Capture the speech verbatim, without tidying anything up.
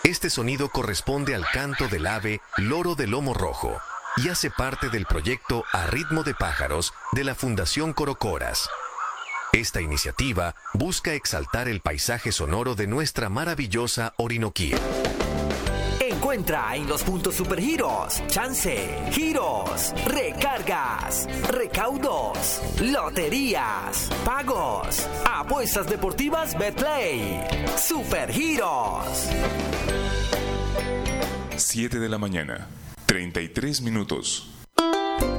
Este sonido corresponde al canto del ave loro de lomo rojo y hace parte del proyecto A Ritmo de Pájaros de la Fundación Corocoras. Esta iniciativa busca exaltar el paisaje sonoro de nuestra maravillosa Orinoquía. Encuentra en los puntos Supergiros, chance, giros, recargas, recaudos, loterías, pagos, apuestas deportivas Betplay. Supergiros. siete de la mañana, treinta y tres minutos.